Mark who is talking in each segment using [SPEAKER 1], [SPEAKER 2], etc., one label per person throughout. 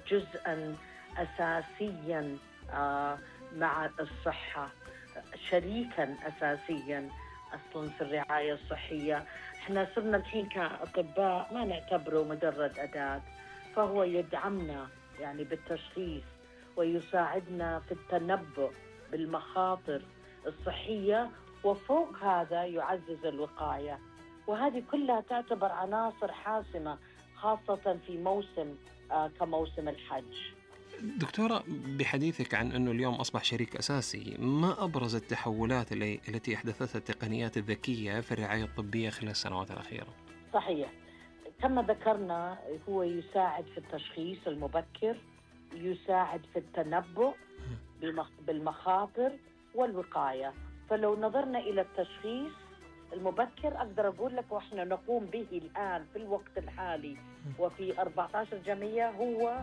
[SPEAKER 1] جزءا أساسيا مع الصحة، شريكا أساسيا أصلا في الرعاية الصحية. احنا صرنا الحين كأطباء ما نعتبره مجرد أداة، فهو يدعمنا يعني بالتشخيص ويساعدنا في التنبؤ بالمخاطر الصحية، وفوق هذا يعزز الوقاية. وهذه كلها تعتبر عناصر حاسمة خاصة في موسم كموسم الحج.
[SPEAKER 2] دكتورة، بحديثك عن أنه اليوم أصبح شريك أساسي، ما أبرز التحولات التي أحدثتها التقنيات الذكية في الرعاية الطبية خلال السنوات الأخيرة؟
[SPEAKER 1] صحيح، كما ذكرنا هو يساعد في التشخيص المبكر، يساعد في التنبؤ بالمخاطر والوقاية. فلو نظرنا إلى التشخيص المبكر أقدر أقول لك وإحنا نقوم به الآن في الوقت الحالي وفي 14 جمعية هو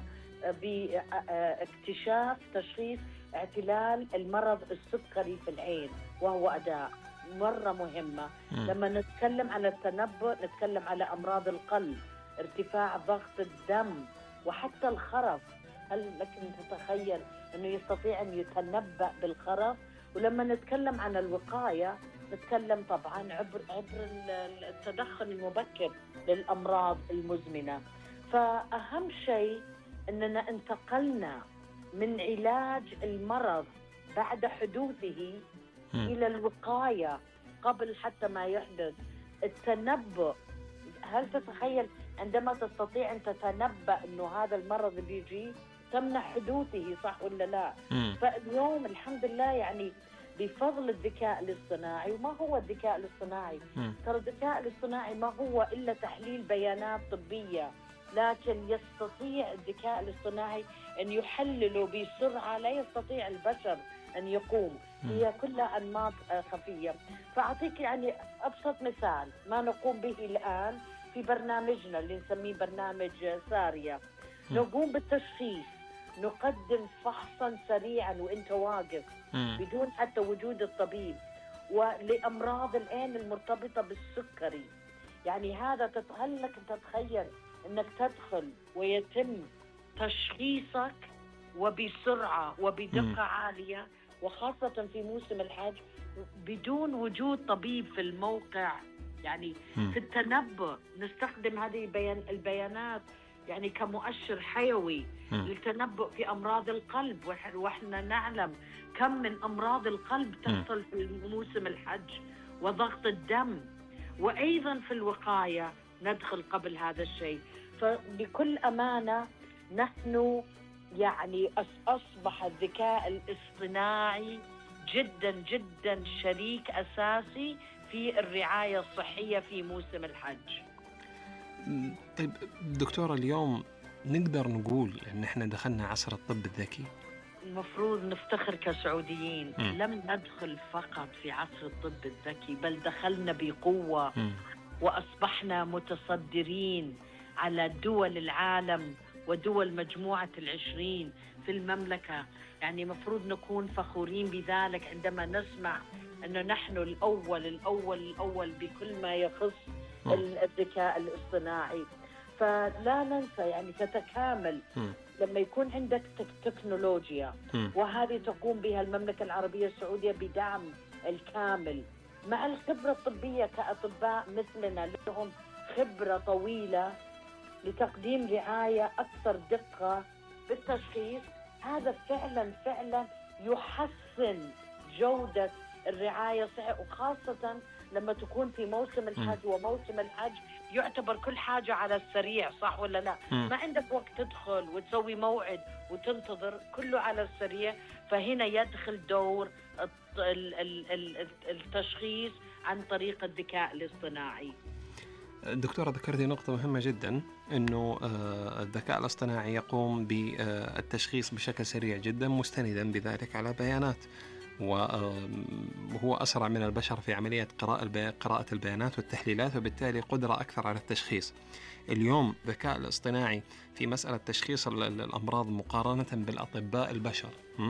[SPEAKER 1] باكتشاف تشخيص اعتلال المرض السكري في العين، وهو أداة مرة مهمة. لما نتكلم على التنبؤ نتكلم على أمراض القلب، ارتفاع ضغط الدم، وحتى الخرف. هل لك أن تتخيل أنه يستطيع أن يتنبأ بالخرف؟ ولما نتكلم عن الوقاية نتكلم طبعا عبر التدخل المبكر للأمراض المزمنة. فأهم شيء أننا انتقلنا من علاج المرض بعد حدوثه إلى الوقاية قبل حتى ما يحدث. التنبؤ، هل تتخيل عندما تستطيع أن تتنبأ أنه هذا المرض بيجي تمنع حدوثه، صح ولا لا؟ فاليوم الحمد لله يعني بفضل الذكاء الاصطناعي. وما هو الذكاء الاصطناعي؟ ترى الذكاء الاصطناعي ما هو إلا تحليل بيانات طبية، لكن يستطيع الذكاء الاصطناعي أن يحلله بسرعة لا يستطيع البشر أن يقوم. هي كلها أنماط خفية. فأعطيك يعني أبسط مثال ما نقوم به الآن في برنامجنا اللي نسميه برنامج سارية. نقوم بالتشخيص، نقدم فحصا سريعا وانت واقف بدون حتى وجود الطبيب، ولأمراض العين المرتبطة بالسكري. يعني هذا هل لك تتخيل انك تدخل ويتم تشخيصك وبسرعة وبدقة عالية، وخاصة في موسم الحج بدون وجود طبيب في الموقع. يعني في التنبؤ نستخدم هذه البيانات يعني كمؤشر حيوي للتنبؤ في أمراض القلب، وإحنا نعلم كم من أمراض القلب تحصل في موسم الحج، وضغط الدم. وأيضا في الوقاية ندخل قبل هذا الشيء. فبكل أمانة نحن يعني أصبح الذكاء الاصطناعي جدا جدا شريك أساسي في الرعاية الصحية في موسم الحج.
[SPEAKER 2] طيب دكتورة، اليوم نقدر نقول إن إحنا دخلنا عصر الطب الذكي؟
[SPEAKER 1] المفروض نفتخر كسعوديين. لم ندخل فقط في عصر الطب الذكي، بل دخلنا بقوة وأصبحنا متصدرين على دول العالم ودول مجموعة 20 في المملكة. يعني مفروض نكون فخورين بذلك عندما نسمع أنه نحن الأول بكل ما يخص الذكاء الاصطناعي. فلا ننسى يعني تتكامل لما يكون عندك تكنولوجيا، وهذه تقوم بها المملكة العربية السعودية بدعم الكامل مع الخبرة الطبية كأطباء مثلنا لهم خبرة طويلة لتقديم رعاية أكثر دقة بالتشخيص. هذا فعلا يحسن جودة الرعاية الصحية، وخاصة لما تكون في موسم الحج. وموسم الحج يعتبر كل حاجة على السريع، صح ولا لا؟ ما عندك وقت تدخل وتسوي موعد وتنتظر، كله على السريع. فهنا يدخل دور التشخيص عن طريق الذكاء الاصطناعي.
[SPEAKER 2] دكتورة، ذكرتي نقطة مهمة جدا، أنه الذكاء الاصطناعي يقوم بالتشخيص بشكل سريع جدا مستندا بذلك على بيانات، وهو أسرع من البشر في عملية قراءة البيانات والتحليلات، وبالتالي قدرة أكثر على التشخيص. اليوم الذكاء الاصطناعي في مسألة تشخيص الأمراض مقارنة بالأطباء البشر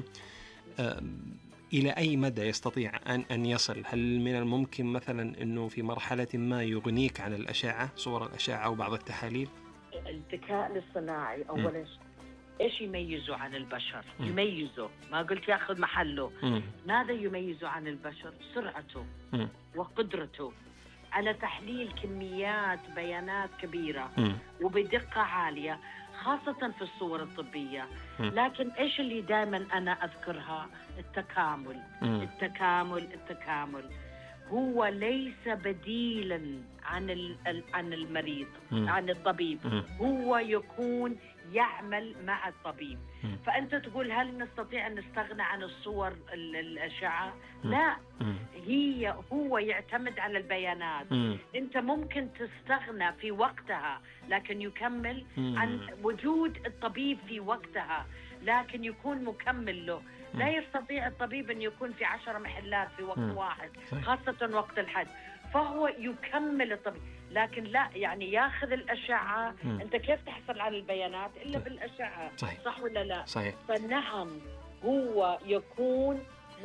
[SPEAKER 2] إلى أي مدى يستطيع أن يصل؟ هل من الممكن مثلا أنه في مرحلة ما يغنيك عن الأشعة، صور الأشعة وبعض التحاليل؟
[SPEAKER 1] الذكاء الاصطناعي أولا إيش يميزه عن البشر؟ يميزه، ما قلت يأخذ محله. ماذا يميزه عن البشر؟ سرعته وقدرته على تحليل كميات بيانات كبيرة وبدقة عالية، خاصة في الصور الطبية. لكن إيش اللي دائما أنا أذكرها؟ التكامل. التكامل هو ليس بديلا عن المريض، عن الطبيب. هو يكون يعمل مع الطبيب. فأنت تقول هل نستطيع أن نستغنى عن الصور الأشعة؟ لا، هو يعتمد على البيانات. أنت ممكن تستغنى في وقتها، لكن يكمل عن وجود الطبيب في وقتها، لكن يكون مكمل له. لا يستطيع الطبيب أن يكون في 10 محلات في وقت واحد، خاصة وقت الحج. فهو يكمل الطبيب، لكن لا يعني ياخذ الأشعة. أنت كيف تحصل على البيانات إلا بالأشعة؟ صح ولا لا؟
[SPEAKER 2] صحيح.
[SPEAKER 1] فنعم، هو يكون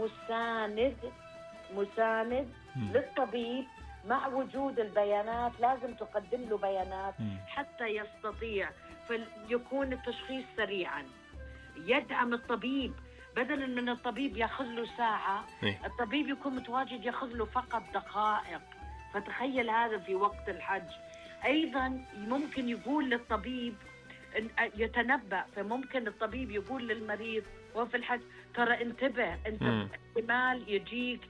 [SPEAKER 1] مساند للطبيب. مع وجود البيانات لازم تقدم له بيانات حتى يستطيع، فيكون التشخيص سريعا. يدعم الطبيب، بدلا من الطبيب ياخذ له ساعة، الطبيب يكون متواجد ياخذ له فقط دقائق. فتخيل هذا في وقت الحج. أيضا ممكن يقول للطبيب يتنبأ، فممكن الطبيب يقول للمريض وفي الحج ترى انتبه، انت احتمال يجيك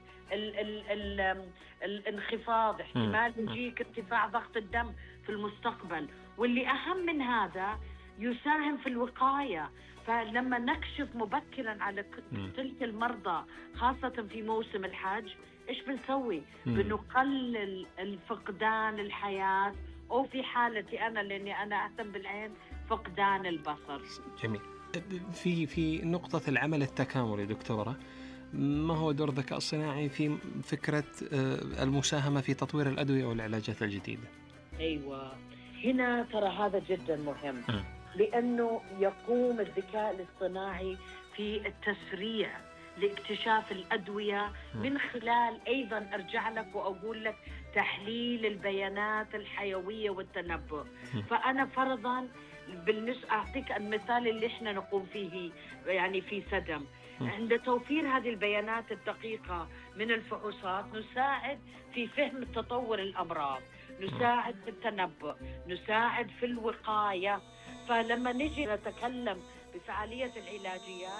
[SPEAKER 1] الانخفاض، احتمال يجيك ارتفاع ضغط الدم في المستقبل. واللي أهم من هذا يساهم في الوقاية. فلما نكشف مبكرا على تلك المرضى خاصة في موسم الحج، إيش بنسوي؟ بنقلل الفقدان الحياة، أو في حالتي أنا لأني أنا أهتم بالعين، فقدان البصر.
[SPEAKER 2] جميل. في نقطة العمل التكاملي دكتورة، ما هو دور الذكاء الصناعي في فكرة المساهمة في تطوير الأدوية والعلاجات الجديدة؟
[SPEAKER 1] أيوة، هنا ترى هذا جدا مهم. لأنه يقوم الذكاء الاصطناعي في التسريع لاكتشاف الأدوية من خلال أيضا أرجع لك وأقول لك تحليل البيانات الحيوية والتنبؤ. فأنا فرضا أعطيك المثال اللي احنا نقوم فيه يعني في سدم. عند توفير هذه البيانات الدقيقة من الفحوصات نساعد في فهم تطور الأمراض، نساعد في التنبؤ، نساعد في الوقاية. فلما نجي نتكلم بفعالية العلاجيات